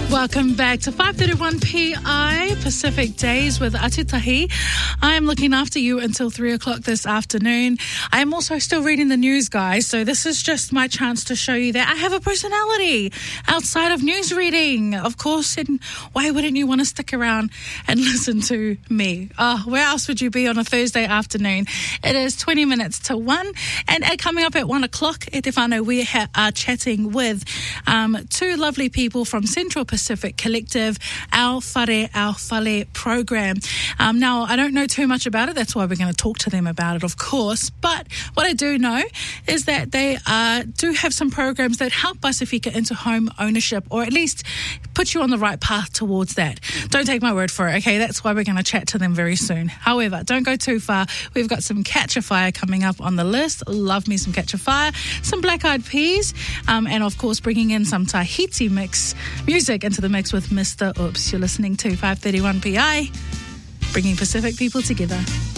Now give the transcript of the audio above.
Welcome back to 5:31 PI Pacific Days with Atutahi. I am looking after you until 3 o'clock this afternoon. I am also still reading the news, guys, so this is just my chance to show you that I have a personality outside of news reading. Of course, and why wouldn't you want to stick around and listen to me? Where else would you be on a Thursday afternoon? It is 20 minutes to 1, and coming up at 1 o'clock, E Te Whānau, we are chatting with two lovely people from Central Pacific Collective, Our Whare program. Now, I don't know too much about it. That's why we're going to talk to them about it, of course. But what I do know is that they do have some programs that help Pasifika into home ownership, or at least put you on the right path towards that. Don't take my word for it, okay? That's why we're going to chat to them very soon. However, don't go too far. We've got some Catch a Fire coming up on the list. Love me some Catch a Fire, some Black Eyed Peas, and of course bringing in some Tahiti mix music into the mix with Mr. Oops. You're listening to 531 PI, bringing Pacific people together.